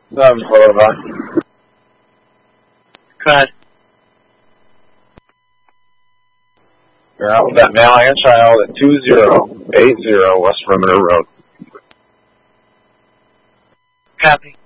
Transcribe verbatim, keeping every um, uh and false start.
Seven followed by. Cut. You're out with that male and child at two zero eight zero West Perimeter Road. Copy.